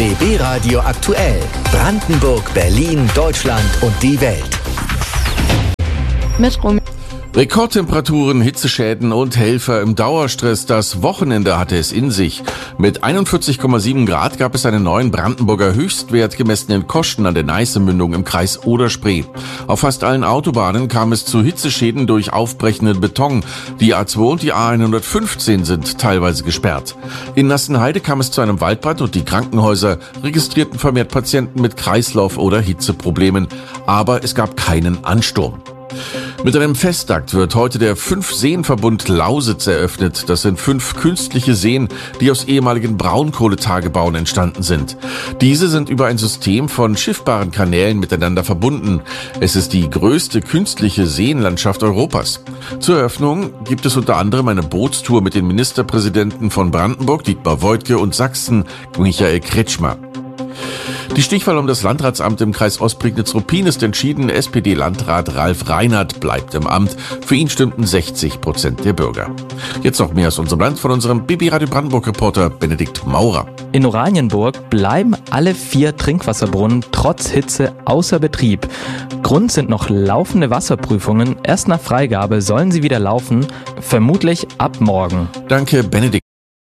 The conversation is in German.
BB Radio aktuell. Brandenburg, Berlin, Deutschland und die Welt. Mit Rom. Rekordtemperaturen, Hitzeschäden und Helfer im Dauerstress. Das Wochenende hatte es in sich. Mit 41,7 Grad gab es einen neuen Brandenburger Höchstwert gemessen in Koschen an der Neiße-Mündung im Kreis Oder-Spree. Auf fast allen Autobahnen kam es zu Hitzeschäden durch aufbrechenden Beton. Die A2 und die A115 sind teilweise gesperrt. In Nassenheide kam es zu einem Waldbrand und die Krankenhäuser registrierten vermehrt Patienten mit Kreislauf- oder Hitzeproblemen. Aber es gab keinen Ansturm. Mit einem Festakt wird heute der 5-Seen-Verbund Lausitz eröffnet. Das sind 5 künstliche Seen, die aus ehemaligen Braunkohletagebauen entstanden sind. Diese sind über ein System von schiffbaren Kanälen miteinander verbunden. Es ist die größte künstliche Seenlandschaft Europas. Zur Eröffnung gibt es unter anderem eine Bootstour mit den Ministerpräsidenten von Brandenburg, Dietmar Woidke, und Sachsen, Michael Kretschmer. Die Stichwahl um das Landratsamt im Kreis Ostprignitz-Ruppin ist entschieden. SPD-Landrat Ralf Reinhardt bleibt im Amt. Für ihn stimmten 60% der Bürger. Jetzt noch mehr aus unserem Land von unserem BB Radio Brandenburg-Reporter Benedikt Maurer. In Oranienburg bleiben alle 4 Trinkwasserbrunnen trotz Hitze außer Betrieb. Grund sind noch laufende Wasserprüfungen. Erst nach Freigabe sollen sie wieder laufen, vermutlich ab morgen. Danke, Benedikt.